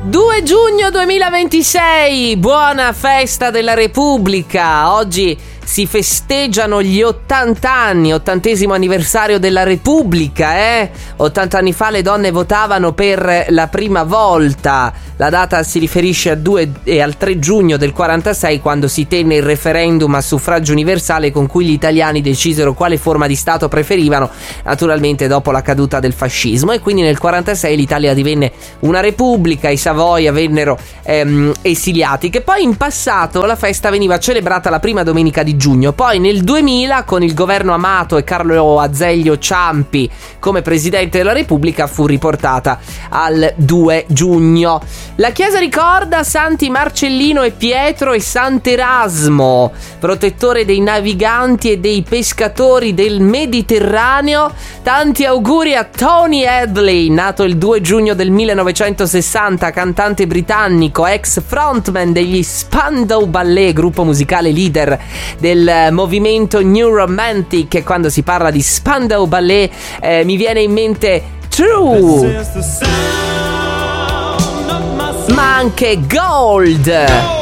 2 giugno 2026, buona festa della Repubblica. Oggi si festeggiano gli 80 anni, 80° anniversario della Repubblica, 80 anni fa le donne votavano per la prima volta. La data si riferisce al 2 e al 3 giugno del 46, quando si tenne il referendum a suffragio universale con cui gli italiani decisero quale forma di Stato preferivano, naturalmente dopo la caduta del fascismo. E quindi nel 46 l'Italia divenne una repubblica, i Savoia vennero esiliati, che poi in passato la festa veniva celebrata la prima domenica di giugno. Poi nel 2000, con il governo Amato e Carlo Azeglio Ciampi come presidente della Repubblica, fu riportata al 2 giugno. La chiesa ricorda Santi Marcellino e Pietro e Sant'Erasmo, protettore dei naviganti e dei pescatori del Mediterraneo. Tanti auguri a Tony Hadley, nato il 2 giugno del 1960, cantante britannico, ex frontman degli Spandau Ballet, gruppo musicale leader del movimento New Romantic. E quando si parla di Spandau Ballet mi viene in mente True, ma anche Gold.